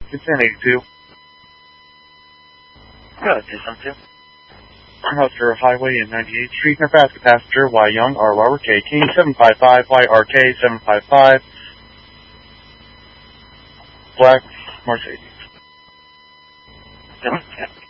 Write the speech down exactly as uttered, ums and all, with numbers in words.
It's ten eighty-two. Go, two seven two. Huster Highway in ninety-eighth Street, Nebraska passenger Y Young, R Robert K King, seven five five, Y R K seven five five, black Mercedes. Seven, yeah.